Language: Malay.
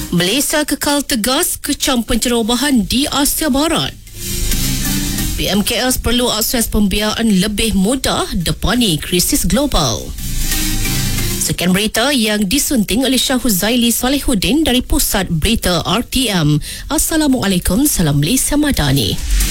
Malaysia kekal tegas kecam pencerobohan di Asia Barat. PMKS perlu akses pembiayaan lebih mudah depani krisis global. Sekian berita yang disunting oleh Syah Huzaili Salihuddin dari Pusat Berita RTM. Assalamualaikum, salam Malaysia Madani.